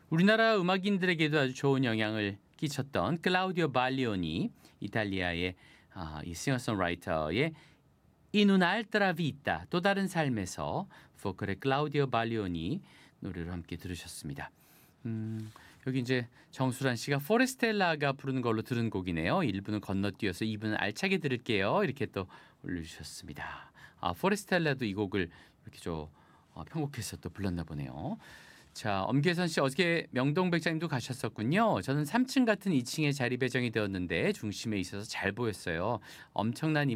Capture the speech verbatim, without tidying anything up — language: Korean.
우리나라 음악인들에게도 아주 좋은 영향을 끼쳤던 클라우디오 발리오니, 이탈리아의 아, 이 싱어송라이터의 In un'altra vita, 또 다른 삶에서 보컬의 클라우디오 발리오니 노래를 함께 들으셨습니다. 음, 여기 이제 정수란 씨가 포레스텔라가 부르는 걸로 들은 곡이네요. 일 부는 건너뛰어서 이 부는 알차게 들을게요. 이렇게 또 올려주셨습니다. 아, 포레스텔라도 이 곡을 이렇게 좀 어, 편곡해서 또 불렀나 보네요. 자, 엄계선 씨 어저께 명동백장님도 가셨었군요. 저는 삼 층 같은 이 층에 자리 배정이 되었는데 중심에 있어서 잘 보였어요. 엄청난